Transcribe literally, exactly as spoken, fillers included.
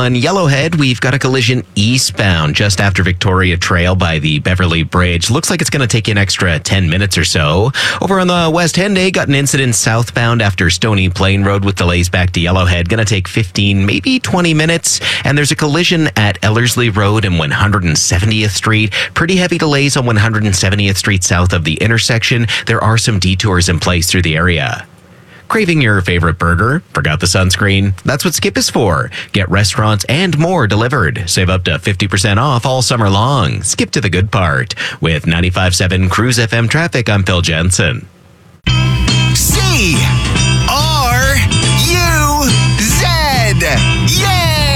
on Yellowhead, we've got a collision eastbound just after Victoria Trail by the Beverly Bridge. Looks like it's going to take an extra ten minutes or so. Over on the West Henday, got an incident southbound after Stony Plain Road with delays back to Yellowhead. Going to take fifteen, maybe twenty minutes. And there's a collision at Ellerslie Road and one hundred seventieth Street. Pretty heavy delays on one hundred seventieth Street south of the intersection. There are some detours in place through the area. Craving your favorite burger? Forgot the sunscreen? That's what Skip is for. Get restaurants and more delivered. Save up to fifty percent off all summer long. Skip to the good part. With ninety-five point seven Cruise F M traffic, I'm Phil Jensen. C.